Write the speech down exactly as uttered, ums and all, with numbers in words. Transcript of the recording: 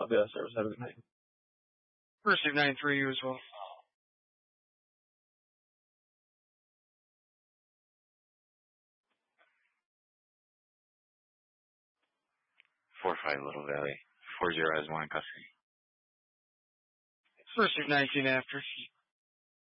I'll be out of service. Have a good night. Receive ninety-three, you as well. Four five Little Valley. Four zero has one in custody. Receive nineteen after.